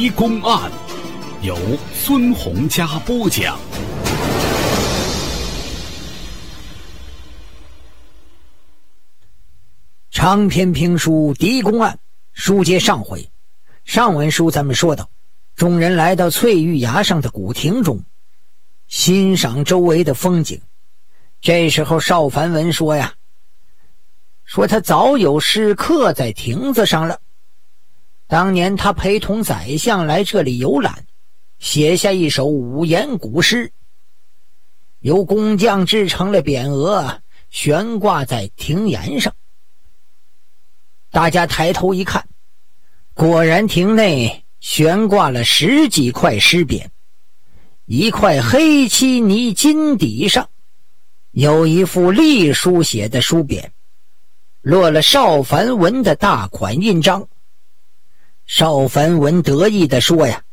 狄公案，由孙洪嘉播讲。 长篇评书《狄公案》书接上回，上文书咱们说到，众人来到翠玉崖上的古亭中，欣赏周围的风景。这时候邵凡文说呀，说他早有诗刻在亭子上了。当年他陪同宰相来这里游览，写下一首五言古诗，由工匠制成了匾额，悬挂在亭檐上。大家抬头一看，果然亭内悬挂了10几块诗匾，一块黑漆泥金底上有一副隶书写的书匾，落了邵凡文的大款印章。邵凡文得意地说呀，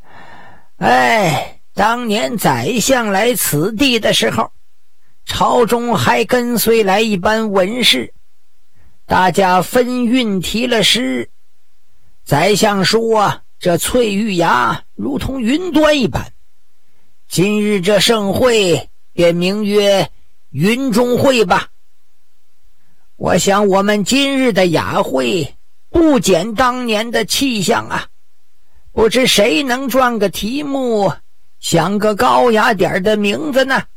当年宰相来此地的时候，朝中还跟随来一班文士，大家分韵题了诗。宰相说这翠玉崖如同云端一般，今日这盛会便名曰云中会吧。我想我们今日的雅会不减当年的气象啊，不知谁能撰个题目，想个高雅点的名字呢？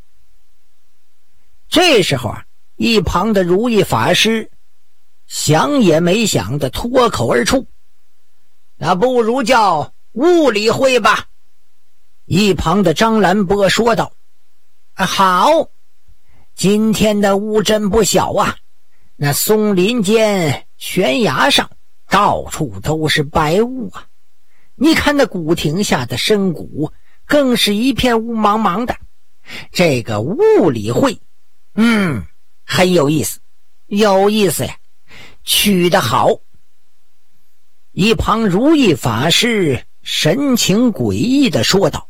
这时候一旁的如意法师想也没想的脱口而出，那不如叫物理会吧。一旁的张兰波说道，好，今天的雾真不小啊，那松林间悬崖上到处都是白雾啊，你看那古亭下的深谷更是一片雾茫茫的。这个物理会很有意思，有意思呀，取得好。一旁如意法师神情诡异地说道，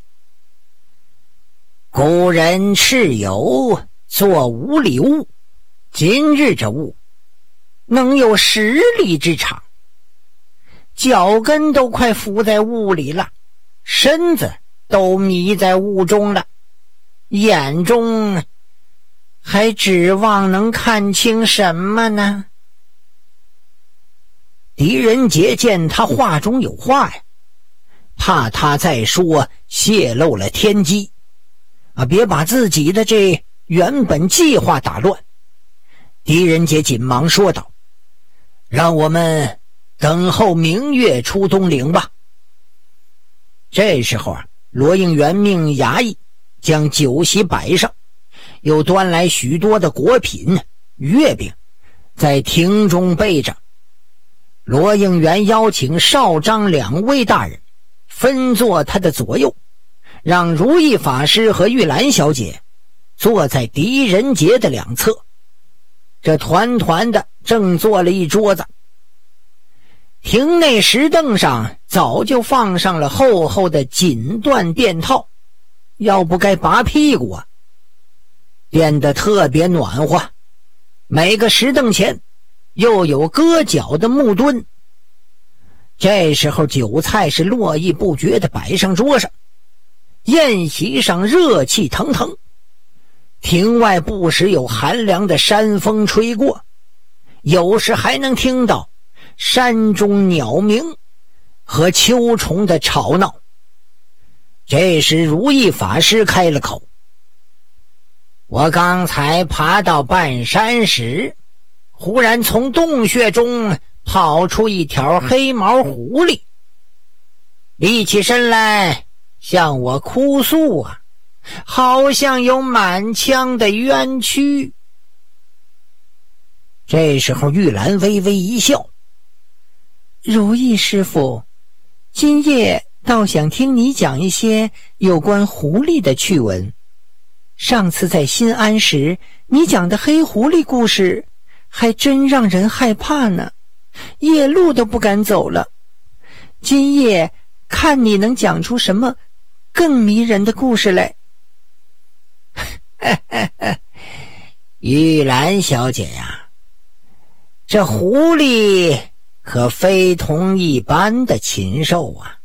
古人蚩尤作五里雾，今日这雾能有10里之长，脚跟都快伏在雾里了，身子都迷在雾中了，眼中还指望能看清什么呢？狄仁杰见他话中有话呀，怕他再说泄露了天机别把自己的这原本计划打乱。狄仁杰紧忙说道，让我们等候明月出东陵吧。这时候罗应元命衙役将酒席摆上，又端来许多的果品月饼，在亭中备着。罗应元邀请邵张2位大人分坐他的左右，让如意法师和玉兰小姐坐在狄仁杰的两侧。这团团的正坐了一桌子，亭内石凳上早就放上了厚厚的锦缎垫套，要不该拔屁股啊，变得特别暖和。每个石凳前又有搁脚的木墩。这时候酒菜是络绎不绝地摆上桌上，宴席上热气腾腾，亭外不时有寒凉的山风吹过，有时还能听到山中鸟鸣和秋虫的吵闹。这时如意法师开了口，我刚才爬到半山时，忽然从洞穴中跑出一条黑毛狐狸，立起身来向我哭诉啊，好像有满腔的冤屈。这时候玉兰微微一笑，如意师傅，今夜倒想听你讲一些有关狐狸的趣闻。上次在新安时，你讲的黑狐狸故事还真让人害怕呢，夜路都不敢走了。今夜看你能讲出什么更迷人的故事来。玉兰小姐呀，这狐狸可非同一般的禽兽啊，